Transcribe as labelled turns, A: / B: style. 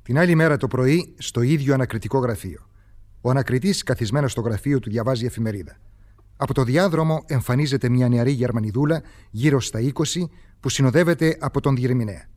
A: Την άλλη μέρα το πρωί, στο ίδιο ανακριτικό γραφείο. Ο ανακριτής, καθισμένος στο γραφείο του, διαβάζει εφημερίδα. Από το διάδρομο εμφανίζεται μια νεαρή Γερμανιδούλα, γύρω στα 20, που συνοδεύεται από τον διερμηνέα.